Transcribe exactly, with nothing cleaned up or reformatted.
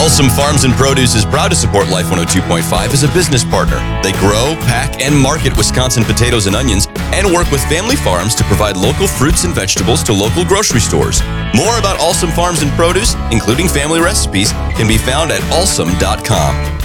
Alsam Farms and Produce is proud to support Life one oh two point five as a business partner. They grow, pack, and market Wisconsin potatoes and onions and work with family farms to provide local fruits and vegetables to local grocery stores. More about Alsam Farms and Produce, including family recipes, can be found at alsam dot com.